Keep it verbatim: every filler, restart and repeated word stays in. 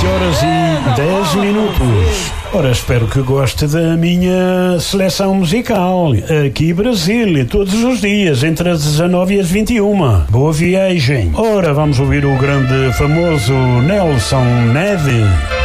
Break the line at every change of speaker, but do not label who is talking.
sete horas e dez minutos. Ora, espero que goste da minha seleção musical. Aqui Brasil, todos os dias, entre as dezanove e as vinte e uma. Boa viagem. Ora, vamos ouvir o grande famoso Nelson Ned.